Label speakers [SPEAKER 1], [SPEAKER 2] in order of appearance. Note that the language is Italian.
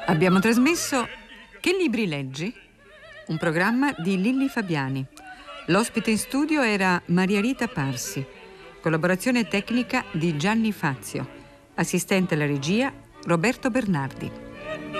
[SPEAKER 1] Abbiamo trasmesso Che libri leggi? Un programma di Lilli Fabiani. L'ospite in studio era Maria Rita Parsi. Collaborazione tecnica di Gianni Fazio. Assistente alla regia Roberto Bernardi.